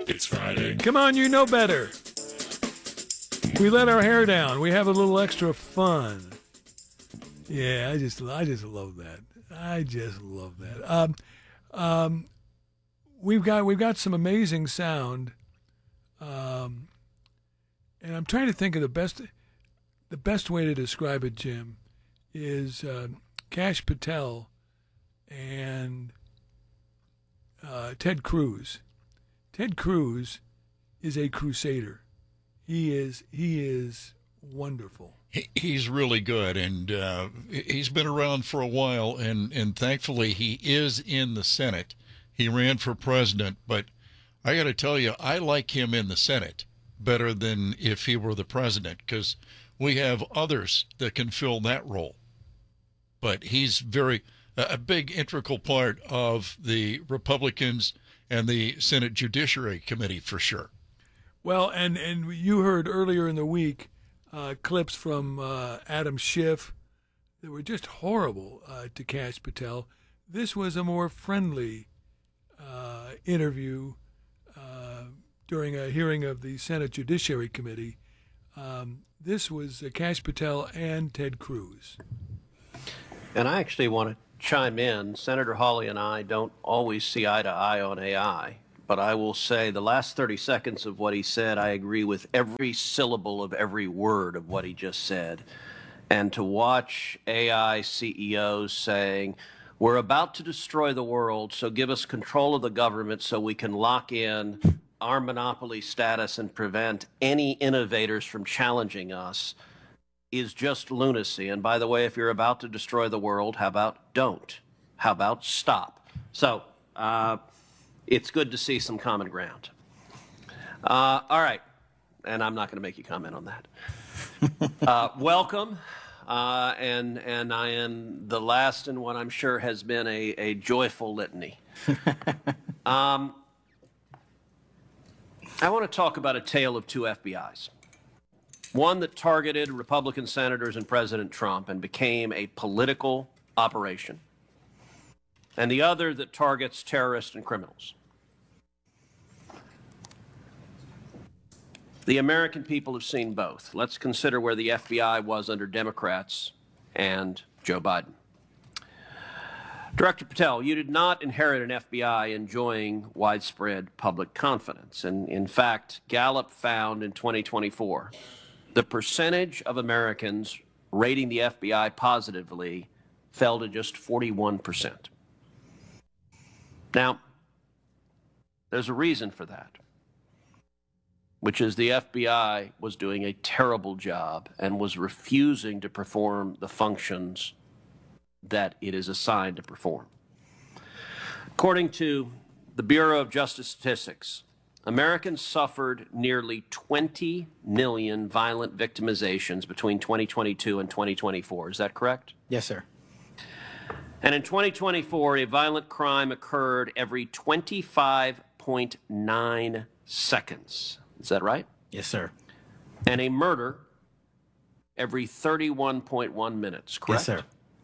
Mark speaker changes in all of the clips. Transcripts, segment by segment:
Speaker 1: It's Friday.
Speaker 2: Come on, you know better. We let our hair down. We have a little extra fun. Yeah, I just love that. I just love that. We've got some amazing sound, and I'm trying to think of the best way to describe it, Jim, is Kash Patel and Ted Cruz. Ted Cruz is a crusader. He is wonderful.
Speaker 3: He's really good, and he's been around for a while, and thankfully he is in the Senate. He ran for president, but I got to tell you, I like him in the Senate better than if he were the president, because we have others that can fill that role. But he's a big integral part of the Republicans and the Senate Judiciary Committee for sure.
Speaker 2: Well, and you heard earlier in the week clips from Adam Schiff that were just horrible to Kash Patel. This was a more friendly interview during a hearing of the Senate Judiciary Committee. This was Kash Patel and Ted Cruz.
Speaker 4: And I actually want to chime in. Senator Hawley and I don't always see eye to eye on AI, but I will say the last 30 seconds of what he said, I agree with every syllable of every word of what he just said. And to watch AI CEOs saying, we're about to destroy the world, so give us control of the government so we can lock in our monopoly status and prevent any innovators from challenging us, is just lunacy. And by the way, if you're about to destroy the world, how about don't? How about stop? So it's good to see some common ground. All right. And I'm not going to make you comment on that. Welcome. And I am the last in what I'm sure has been a joyful litany. I want to talk about a tale of two FBIs. One that targeted Republican senators and President Trump and became a political operation, and the other that targets terrorists and criminals. The American people have seen both. Let's consider where the FBI was under Democrats and Joe Biden. Director Patel, you did not inherit an FBI enjoying widespread public confidence. And in fact, Gallup found in 2024 the percentage of Americans rating the FBI positively fell to just 41%. Now, there's a reason for that, which is the FBI was doing a terrible job and was refusing to perform the functions that it is assigned to perform. According to the Bureau of Justice Statistics, Americans suffered nearly 20 million violent victimizations between 2022 and 2024. Is that correct?
Speaker 5: Yes, sir.
Speaker 4: And in 2024, a violent crime occurred every 25.9 seconds. Is that right?
Speaker 5: Yes, sir.
Speaker 4: And a murder every 31.1 minutes, correct?
Speaker 5: Yes, sir.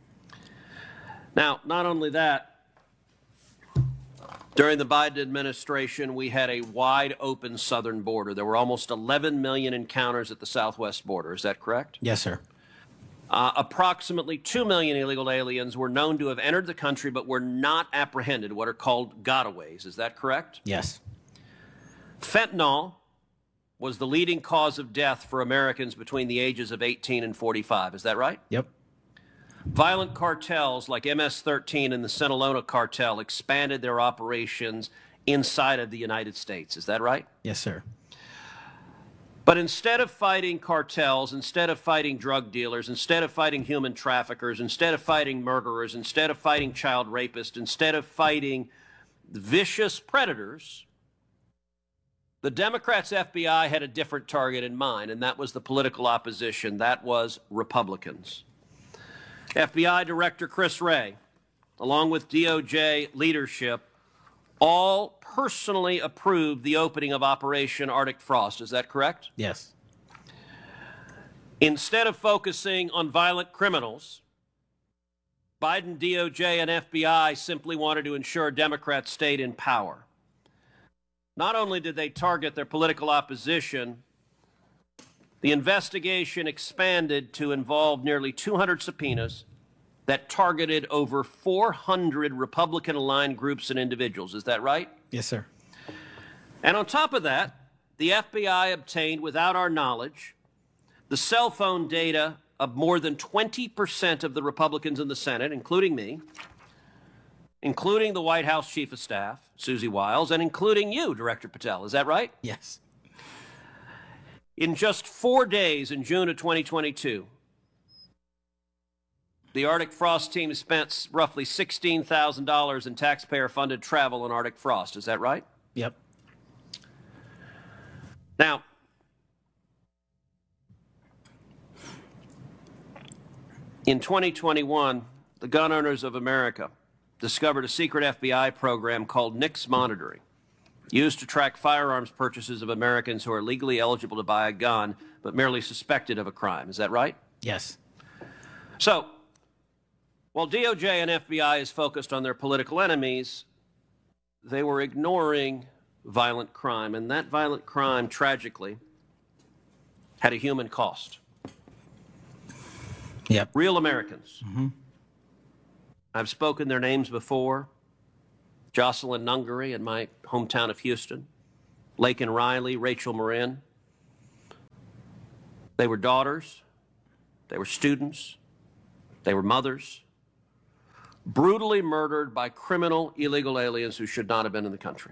Speaker 4: Now, not only that, during the Biden administration, we had a wide open southern border. There were almost 11 million encounters at the southwest border. Is that correct?
Speaker 5: Yes, sir.
Speaker 4: Approximately 2 million illegal aliens were known to have entered the country but were not apprehended, what are called gotaways. Is that correct?
Speaker 5: Yes.
Speaker 4: Fentanyl was the leading cause of death for Americans between the ages of 18 and 45. Is that right?
Speaker 5: Yep.
Speaker 4: Violent cartels like MS-13 and the Sinaloa cartel expanded their operations inside of the United States. Is that right?
Speaker 5: Yes, sir.
Speaker 4: But instead of fighting cartels, instead of fighting drug dealers, instead of fighting human traffickers, instead of fighting murderers, instead of fighting child rapists, instead of fighting vicious predators, the Democrats' FBI had a different target in mind, and that was the political opposition. That was Republicans. FBI Director Chris Wray, along with DOJ leadership, all personally approved the opening of Operation Arctic Frost. Is that correct?
Speaker 5: Yes.
Speaker 4: Instead of focusing on violent criminals, Biden, DOJ, and FBI simply wanted to ensure Democrats stayed in power. Not only did they target their political opposition, the investigation expanded to involve nearly 200 subpoenas that targeted over 400 Republican-aligned groups and individuals. Is that right?
Speaker 1: Yes, sir.
Speaker 4: And on top of that, the FBI obtained, without our knowledge, the cell phone data of more than 20% of the Republicans in the Senate, including me, including the White House Chief of Staff, Susie Wiles, and including you, Director Patel. Is that right?
Speaker 1: Yes.
Speaker 4: In just 4 days in June of 2022, the Arctic Frost team spent roughly $16,000 in taxpayer-funded travel on Arctic Frost. Is that right?
Speaker 1: Yep.
Speaker 4: Now, in 2021, the Gun Owners of America discovered a secret FBI program called NICS Monitoring, used to track firearms purchases of Americans who are legally eligible to buy a gun but merely suspected of a crime. Is that right?
Speaker 1: Yes.
Speaker 4: So, while DOJ and FBI is focused on their political enemies, they were ignoring violent crime, and that violent crime, tragically, had a human cost.
Speaker 1: Yep.
Speaker 4: Real Americans. I've spoken their names before. Jocelyn Nungary in my hometown of Houston. Laken Riley, Rachel Marin. They were daughters. They were students. They were mothers. Brutally murdered by criminal illegal aliens who should not have been in the country.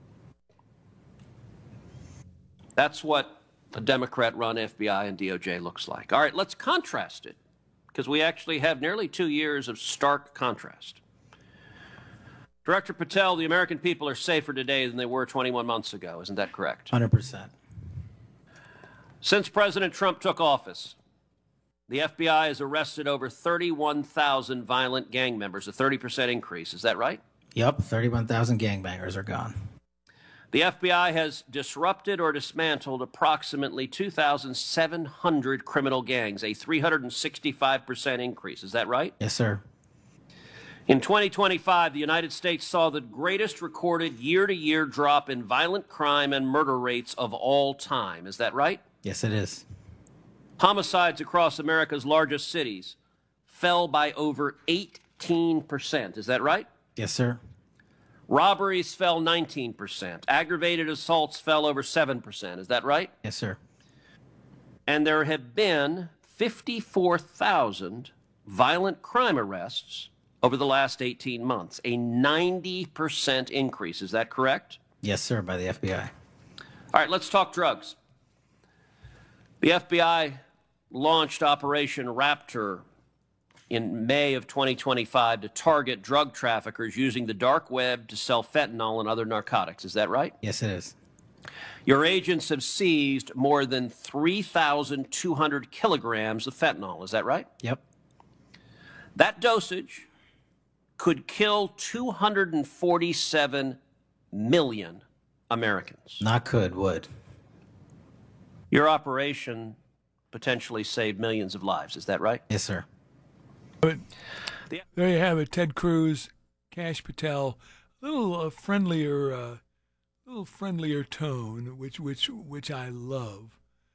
Speaker 4: That's what a Democrat-run FBI and DOJ looks like. All right, let's contrast it, because we actually have nearly 2 years of stark contrast. Director Patel, the American people are safer today than they were 21 months ago. Isn't that correct?
Speaker 1: 100%.
Speaker 4: Since President Trump took office, the FBI has arrested over 31,000 violent gang members, a 30% increase. Is that right?
Speaker 1: Yep. 31,000 gangbangers are gone.
Speaker 4: The FBI has disrupted or dismantled approximately 2,700 criminal gangs, a 365% increase. Is that right?
Speaker 1: Yes, sir.
Speaker 4: In 2025, the United States saw the greatest recorded year-to-year drop in violent crime and murder rates of all time. Is that right?
Speaker 1: Yes, it is.
Speaker 4: Homicides across America's largest cities fell by over 18%. Is that right?
Speaker 1: Yes, sir.
Speaker 4: Robberies fell 19%. Aggravated assaults fell over 7%. Is that right?
Speaker 1: Yes, sir.
Speaker 4: And there have been 54,000 violent crime arrests over the last 18 months, a 90% increase. Is that correct?
Speaker 1: Yes, sir, by the FBI.
Speaker 4: All right, let's talk drugs. The FBI launched Operation Raptor in May of 2025 to target drug traffickers using the dark web to sell fentanyl and other narcotics. Is that right?
Speaker 1: Yes, it is.
Speaker 4: Your agents have seized more than 3,200 kilograms of fentanyl. Is that right?
Speaker 1: Yep.
Speaker 4: That dosage could kill 247 million Americans.
Speaker 1: Not could, would.
Speaker 4: Your operation potentially saved millions of lives. Is that right?
Speaker 1: Yes, sir.
Speaker 2: But there you have it, Ted Cruz, Kash Patel, a little friendlier tone, which I love.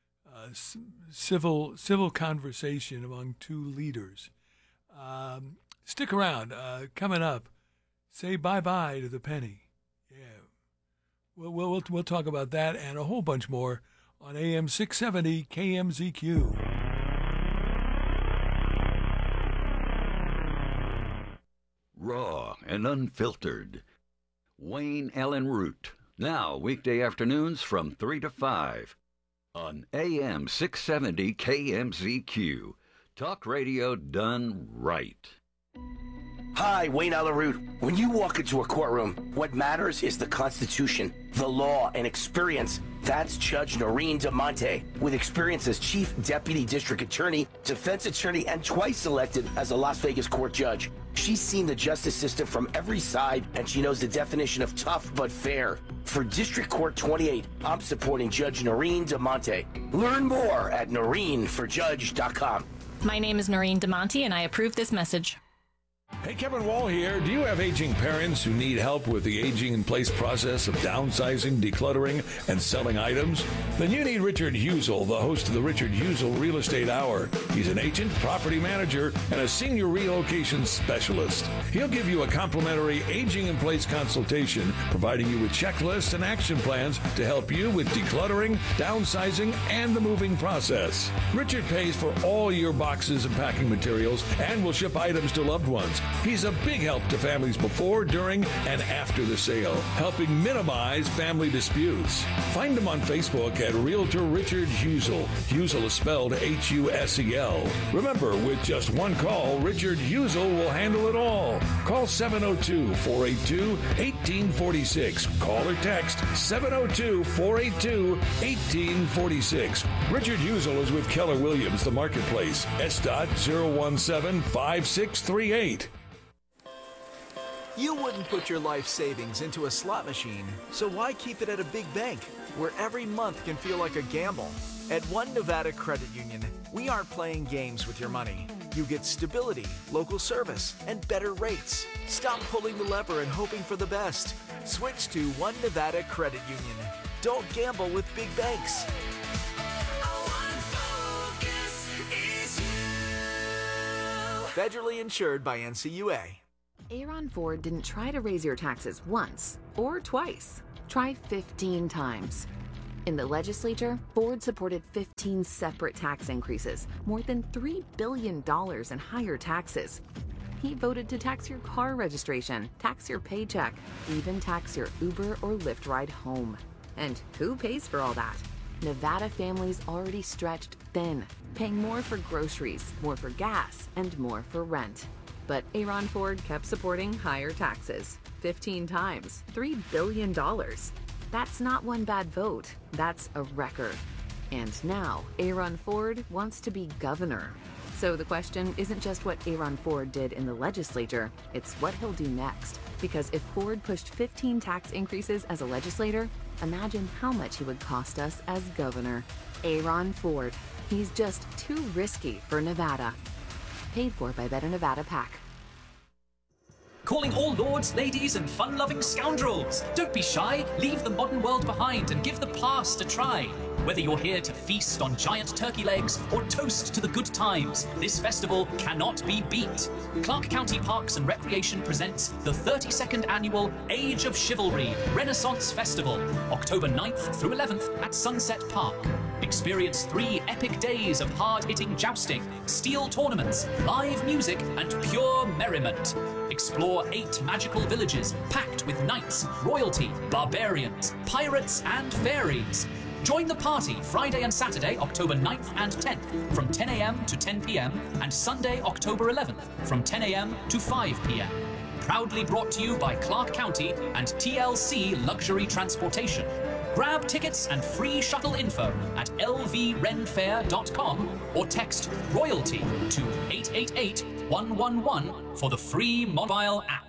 Speaker 2: Civil conversation among two leaders. Stick around. Coming up, say bye-bye to the penny. Yeah, we'll talk about that and a whole bunch more on AM 670 KMZQ.
Speaker 5: Raw and unfiltered. Wayne Allen Root. Now, weekday afternoons from 3 to 5 on AM 670 KMZQ. Talk radio done right.
Speaker 6: Hi, Wayne Allen Root. When you walk into a courtroom, what matters is the Constitution, the law, and experience. That's Judge Noreen DeMonte. With experience as Chief Deputy District Attorney, Defense Attorney, and twice elected as a Las Vegas court judge. She's seen the justice system from every side, and she knows the definition of tough but fair. For District Court 28, I'm supporting Judge Noreen DeMonte. Learn more at noreenforjudge.com.
Speaker 7: My name is Noreen DeMonte, and I approve this message. Hey, Kevin Wall here. Do you have aging parents who need help with the aging in place process of downsizing, decluttering, and selling items? Then you need Richard Husel, the host of the Richard Husel Real Estate Hour. He's an agent, property manager, and a senior relocation specialist. He'll give you a complimentary aging in place consultation, providing you with checklists and action plans to help you with decluttering, downsizing, and the moving process. Richard pays for all your boxes and packing materials and will ship items to loved ones. He's a big help to families before, during, and after the sale, helping minimize family disputes. Find him on Facebook at Realtor Richard Husel. Husel is spelled Husel. Remember, with just one call, Richard Husel will handle it all. Call 702-482-1846. Call or text 702-482-1846. Richard Husel is with Keller Williams, the Marketplace. S.017-5638.
Speaker 8: You wouldn't put your life savings into a slot machine, so why keep it at a big bank, where every month can feel like a gamble? At One Nevada Credit Union, we aren't playing games with your money. You get stability, local service, and better rates. Stop pulling the lever and hoping for the best. Switch to One Nevada Credit Union. Don't gamble with big banks. Federally insured by NCUA.
Speaker 9: Aaron Ford didn't try to raise your taxes once or twice. Try 15 times. In the legislature, Ford supported 15 separate tax increases, more than $3 billion in higher taxes. He voted to tax your car registration, tax your paycheck, even tax your Uber or Lyft ride home. And who pays for all that? Nevada families already stretched thin, paying more for groceries, more for gas, and more for rent. But Aaron Ford kept supporting higher taxes, 15 times, $3 billion. That's not one bad vote, that's a record. And now, Aaron Ford wants to be governor. So the question isn't just what Aaron Ford did in the legislature, it's what he'll do next. Because if Ford pushed 15 tax increases as a legislator, imagine how much he would cost us as governor. Aaron Ford. He's just too risky for Nevada. Paid for by Better Nevada PAC.
Speaker 10: Calling all lords, ladies, and fun-loving scoundrels. Don't be shy. Leave the modern world behind and give the past a try. Whether you're here to feast on giant turkey legs or toast to the good times, this festival cannot be beat. Clark County Parks and Recreation presents the 32nd annual Age of Chivalry Renaissance Festival, October 9th through 11th at Sunset Park. Experience 3 epic days of hard-hitting jousting, steel tournaments, live music, and pure merriment. Explore 8 magical villages packed with knights, royalty, barbarians, pirates, and fairies. Join the party Friday and Saturday, October 9th and 10th from 10 a.m. to 10 p.m. and Sunday, October 11th from 10 a.m. to 5 p.m. Proudly brought to you by Clark County and TLC Luxury Transportation. Grab tickets and free shuttle info at lvrenfair.com or text royalty to 888-111 for the free mobile app.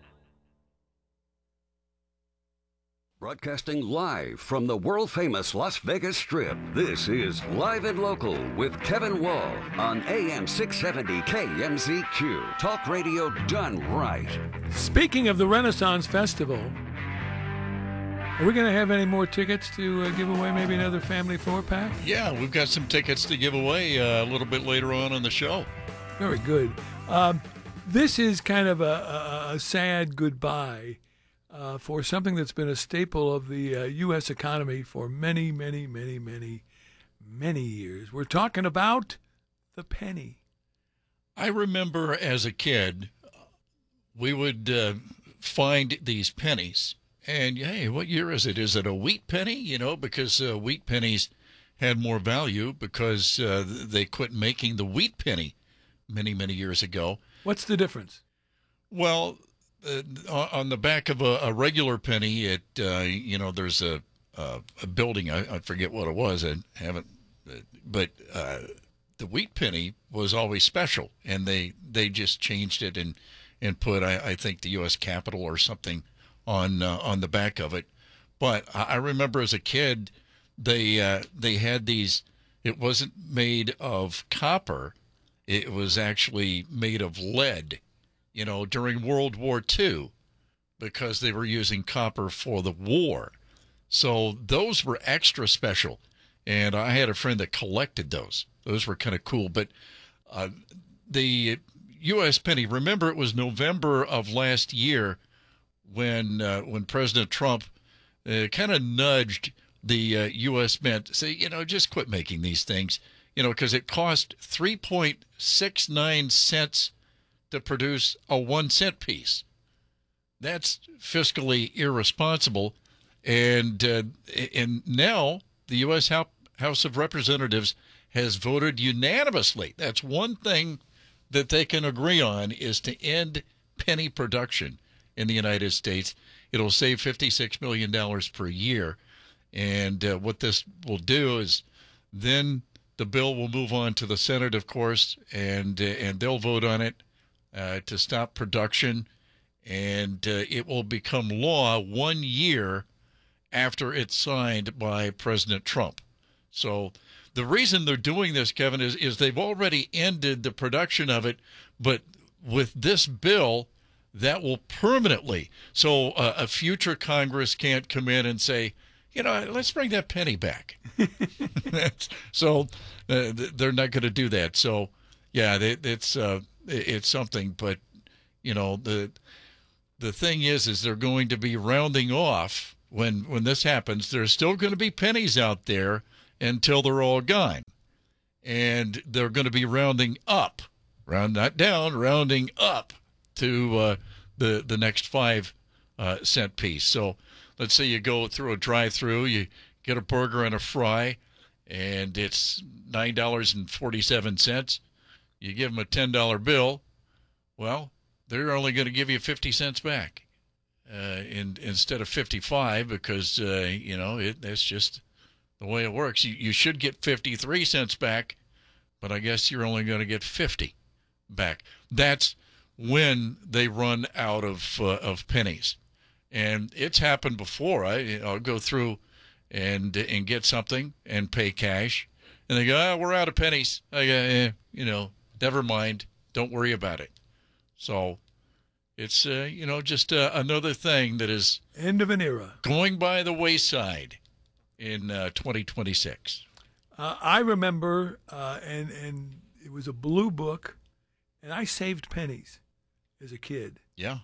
Speaker 5: Broadcasting live from the world-famous Las Vegas Strip, this is Live and Local with Kevin Wall on AM 670 KMZQ. Talk radio done right.
Speaker 2: Speaking of the Renaissance Festival, are we going to have any more tickets to give away? Maybe another family 4-pack?
Speaker 3: Yeah, we've got some tickets to give away a little bit later on in the show.
Speaker 2: Very good. This is kind of a sad goodbye for something that's been a staple of the U.S. economy for many, many, many, many, many years. We're talking about the penny.
Speaker 3: I remember as a kid, we would find these pennies. And, hey, what year is it? Is it a wheat penny? You know, because wheat pennies had more value because they quit making the wheat penny many, many years ago.
Speaker 2: What's the difference?
Speaker 3: Well, on the back of a regular penny, there's a building. I forget what it was. I haven't, but the wheat penny was always special, and they just changed it and put I think the U.S. Capitol or something on the back of it. But I remember as a kid, they had these. It wasn't made of copper; it was actually made of lead. during World War II because they were using copper for the war. So those were extra special. And I had a friend that collected those. Those were kind of cool. But the U.S. penny, remember it was November of last year when President Trump kind of nudged the U.S. Mint to say, just quit making these things, because it cost 3.69 cents to produce a 1 cent piece. That's fiscally irresponsible. And now the U.S. House of Representatives has voted unanimously. That's one thing that they can agree on, is to end penny production in the United States. It'll save $56 million per year. And what this will do is then the bill will move on to the Senate, of course, and they'll vote on it to stop production. And it will become law 1 year after it's signed by President Trump. So the reason they're doing this, Kevin, is they've already ended the production of it, but with this bill, that will permanently. So a future Congress can't come in and say, let's bring that penny back. So they're not going to do that. So, yeah, it's something. But, the thing is they're going to be rounding off when this happens. There's still going to be pennies out there until they're all gone. And they're going to be rounding up, not down, rounding up to the next 5 cent piece. So let's say you go through a drive-through, you get a burger and a fry, and it's $9.47. You give them a $10 bill. Well, they're only going to give you 50 cents back instead of 55 because, that's just the way it works. You should get 53 cents back, but I guess you're only going to get 50 back. That's when they run out of pennies. And it's happened before. I'll go through and get something and pay cash. And they go, we're out of pennies. I go, never mind. Don't worry about it. So it's, just another thing that is
Speaker 2: end of an era,
Speaker 3: going by the wayside in 2026.
Speaker 2: I remember, and it was a blue book, and I saved pennies as a kid.
Speaker 3: Yeah.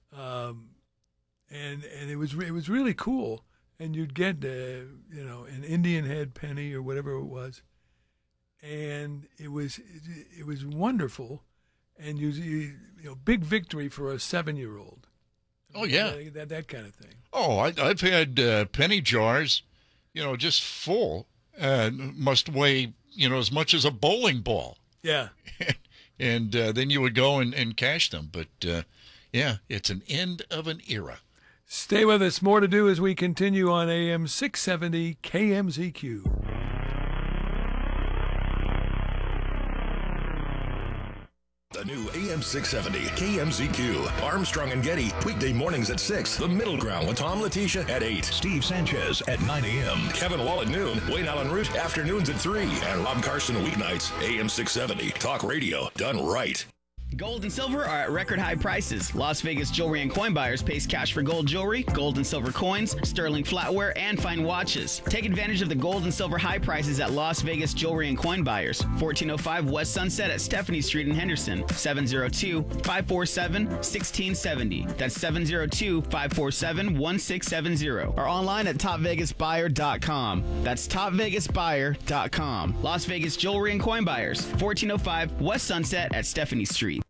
Speaker 2: And it was really cool. And you'd get an Indian head penny or whatever it was, and it was wonderful, and you big victory for a 7-year-old.
Speaker 3: Oh yeah,
Speaker 2: that kind of thing.
Speaker 3: Oh, I've had penny jars, just full, must weigh as much as a bowling ball.
Speaker 2: Yeah.
Speaker 3: And then you would go and cash them. But, yeah, it's an end of an era.
Speaker 2: Stay with us. More to do as we continue on AM 670 KMZQ.
Speaker 11: The new AM 670 KMZQ. Armstrong and Getty, weekday mornings at 6. The Middle Ground with Tom Letitia at 8. Steve Sanchez at 9 a.m. Kevin Wall at noon. Wayne Allen Root afternoons at 3. And Rob Carson weeknights. AM 670. Talk radio done right.
Speaker 12: Gold and silver are at record high prices. Las Vegas Jewelry and Coin Buyers pays cash for gold jewelry, gold and silver coins, sterling flatware, and fine watches. Take advantage of the gold and silver high prices at Las Vegas Jewelry and Coin Buyers. 1405 West Sunset at Stephanie Street in Henderson. 702-547-1670. That's 702-547-1670. Or online at topvegasbuyer.com. That's topvegasbuyer.com. Las Vegas Jewelry and Coin Buyers. 1405 West Sunset at Stephanie Street.